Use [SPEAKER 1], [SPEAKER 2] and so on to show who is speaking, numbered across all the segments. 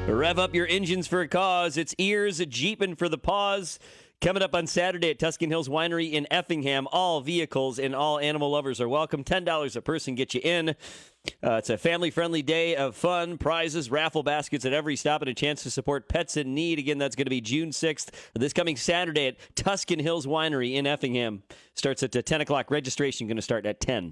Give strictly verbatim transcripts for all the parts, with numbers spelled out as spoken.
[SPEAKER 1] Rev up your engines for a cause. It's ears jeeping for the paws. Coming up on Saturday at Tuscan Hills Winery in Effingham. All vehicles and all animal lovers are welcome. ten dollars a person get you in. Uh, it's a family-friendly day of fun, prizes, raffle baskets at every stop, and a chance to support pets in need. Again, that's going to be June sixth, this coming Saturday at Tuscan Hills Winery in Effingham. Starts at ten o'clock. Registration going to start at ten.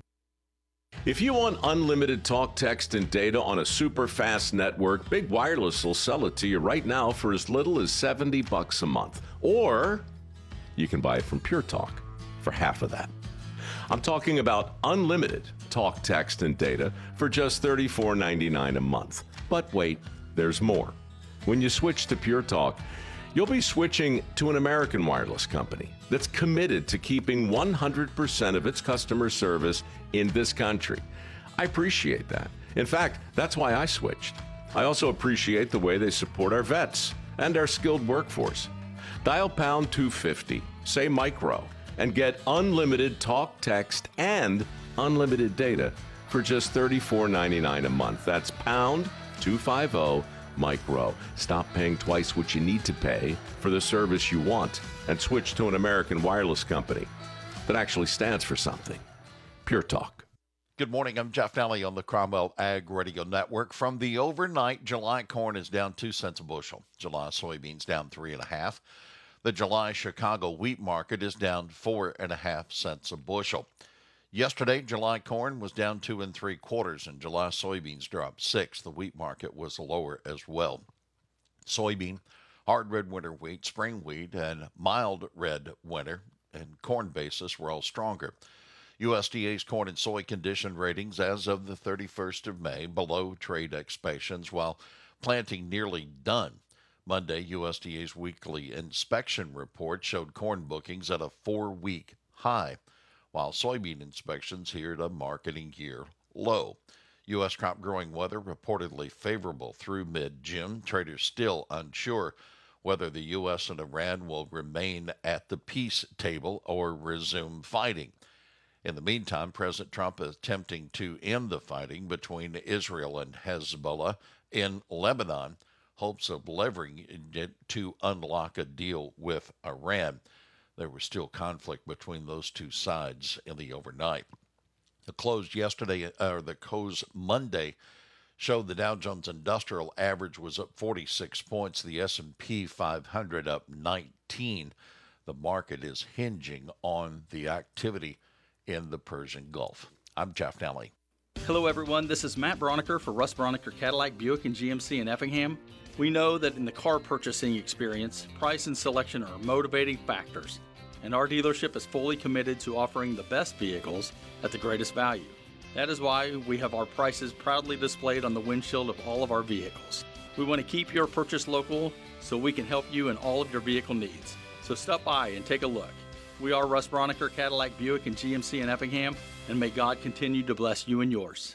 [SPEAKER 2] If you want unlimited talk, text, and data on a super fast network, Big Wireless will sell it to you right now for as little as seventy bucks a month. Or you can buy it from Pure Talk for half of that. I'm talking about unlimited talk, text, and data for just thirty-four ninety-nine a month. But wait, there's more. When you switch to Pure Talk, you'll be switching to an American wireless company that's committed to keeping one hundred percent of its customer service in this country. I appreciate that. In fact, that's why I switched. I also appreciate the way they support our vets and our skilled workforce. Dial pound two fifty, say micro, and get unlimited talk, text, and unlimited data for just thirty-four ninety-nine a month. That's pound two fifty micro. Stop paying twice what you need to pay for the service you want and switch to an American wireless company that actually stands for something. Pure Talk.
[SPEAKER 3] Good morning. I'm Jeff Nally on the Cromwell Ag Radio Network. From the overnight, July corn is down two cents a bushel. July soybeans down three and a half. The July Chicago wheat market is down four and a half cents a bushel. Yesterday, July corn was down two and three quarters, and July soybeans dropped six. The wheat market was lower as well. Soybean, hard red winter wheat, spring wheat, and mild red winter and corn basis were all stronger. U S D A's corn and soy condition ratings as of the thirty-first of May below trade expectations, while planting nearly done. Monday, U S D A's weekly inspection report showed corn bookings at a four-week high, while soybean inspections here at a marketing year low. U S crop growing weather reportedly favorable through mid-June. Traders still unsure whether the U S and Iran will remain at the peace table or resume fighting. In the meantime, President Trump is attempting to end the fighting between Israel and Hezbollah in Lebanon, hopes of leveraging it to unlock a deal with Iran. There was still conflict between those two sides in the overnight. The close yesterday, or the close Monday, showed the Dow Jones Industrial Average was up forty-six points, the S and P five hundred up nineteen. The market is hinging on the activity in the Persian Gulf. I'm Jeff Nally.
[SPEAKER 4] Hello everyone, this is Matt Broniker for Russ Broniker Cadillac Buick and G M C in Effingham. We know that in the car purchasing experience, price and selection are motivating factors, and our dealership is fully committed to offering the best vehicles at the greatest value. That is why we have our prices proudly displayed on the windshield of all of our vehicles. We want to keep your purchase local so we can help you in all of your vehicle needs. So stop by and take a look. We are Russ Broniker Cadillac Buick and G M C in Effingham, and may God continue to bless you and yours.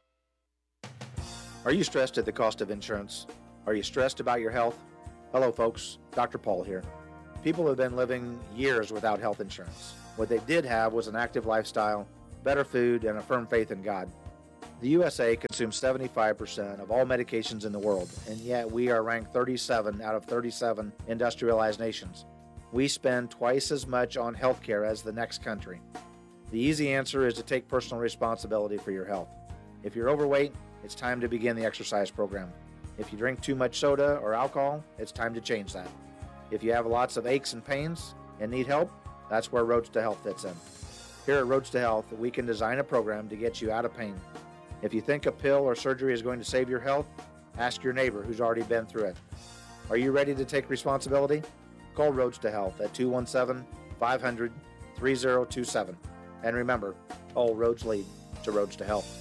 [SPEAKER 5] Are you stressed at the cost of insurance? Are you stressed about your health? Hello folks, Doctor Paul here. People have been living years without health insurance. What they did have was an active lifestyle, better food, and a firm faith in God. The U S A consumes seventy-five percent of all medications in the world, and yet we are ranked thirty-seven out of thirty-seven industrialized nations. We spend twice as much on healthcare as the next country. The easy answer is to take personal responsibility for your health. If you're overweight, it's time to begin the exercise program. If you drink too much soda or alcohol, it's time to change that. If you have lots of aches and pains and need help, that's where Roads to Health fits in. Here at Roads to Health, we can design a program to get you out of pain. If you think a pill or surgery is going to save your health, ask your neighbor who's already been through it. Are you ready to take responsibility? Call Roads to Health at two one seven, five hundred, three zero two seven. And remember, all roads lead to Roads to Health.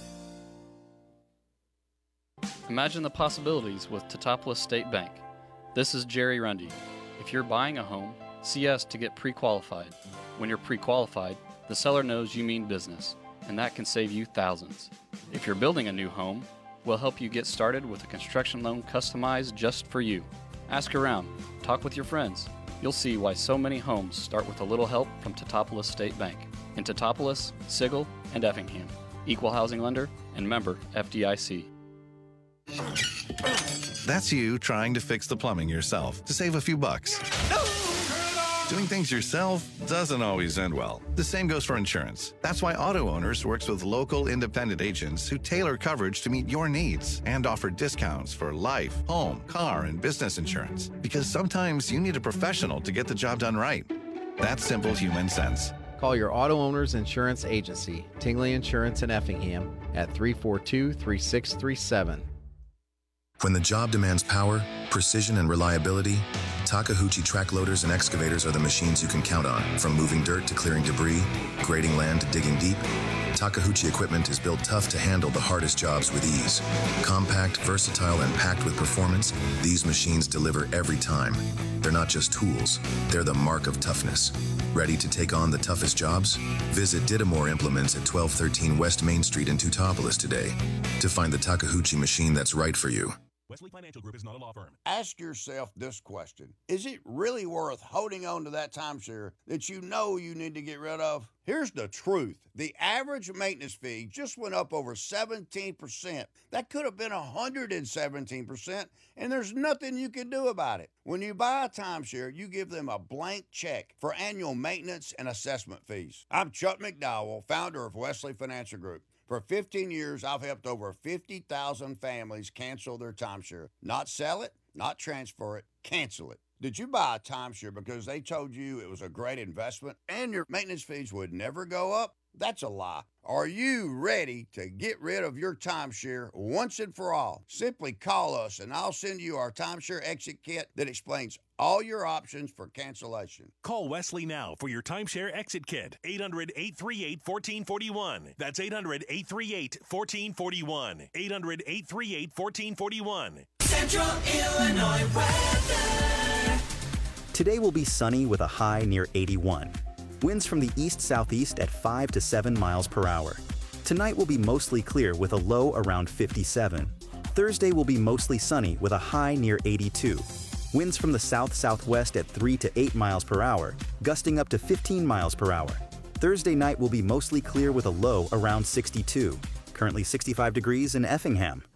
[SPEAKER 6] Imagine the possibilities with Teutopolis State Bank. This is Jerry Rundy. If you're buying a home, see us to get pre-qualified. When you're pre-qualified, the seller knows you mean business, and that can save you thousands. If you're building a new home, we'll help you get started with a construction loan customized just for you. Ask around, talk with your friends. You'll see why so many homes start with a little help from Teutopolis State Bank. In Teutopolis, Sigel, and Effingham. Equal housing lender and member F D I C.
[SPEAKER 7] That's you trying to fix the plumbing yourself to save a few bucks. Doing things yourself doesn't always end well. The same goes for insurance. That's why Auto Owners works with local independent agents who tailor coverage to meet your needs and offer discounts for life, home, car, and business insurance. Because sometimes you need a professional to get the job done right. That's simple human sense.
[SPEAKER 8] Call your Auto Owners Insurance Agency, Tingley Insurance in Effingham, at three four two, three six three seven.
[SPEAKER 9] When the job demands power, precision, and reliability, Takahouchi track loaders and excavators are the machines you can count on. From moving dirt to clearing debris, grading land to digging deep, Takahouchi equipment is built tough to handle the hardest jobs with ease. Compact, versatile, and packed with performance, these machines deliver every time. They're not just tools, they're the mark of toughness. Ready to take on the toughest jobs? Visit Didamore Implements at twelve thirteen West Main Street in Teutopolis today to find the Takahouchi machine that's right for you.
[SPEAKER 10] Wesley Financial Group is not a law firm.
[SPEAKER 11] Ask yourself this question. Is it really worth holding on to that timeshare that you know you need to get rid of? Here's the truth. The average maintenance fee just went up over seventeen percent. That could have been one hundred seventeen percent, and there's nothing you can do about it. When you buy a timeshare, you give them a blank check for annual maintenance and assessment fees. I'm Chuck McDowell, founder of Wesley Financial Group. For fifteen years, I've helped over fifty thousand families cancel their timeshare. Not sell it, not transfer it, cancel it. Did you buy a timeshare because they told you it was a great investment and your maintenance fees would never go up? That's a lie. Are you ready to get rid of your timeshare once and for all? Simply call us and I'll send you our timeshare exit kit that explains all your options for cancellation.
[SPEAKER 10] Call Wesley now for your timeshare exit kit. eight hundred, eight three eight, one four four one. That's eight hundred, eight three eight, one four four one. eight hundred, eight three eight, one four four one.
[SPEAKER 12] Central Illinois weather.
[SPEAKER 13] Today will be sunny with a high near eighty-one. Winds from the east-southeast at five to seven miles per hour. Tonight will be mostly clear with a low around fifty-seven. Thursday will be mostly sunny with a high near eighty-two. Winds from the south-southwest at three to eight miles per hour, gusting up to fifteen miles per hour. Thursday night will be mostly clear with a low around sixty-two. Currently sixty-five degrees in Effingham.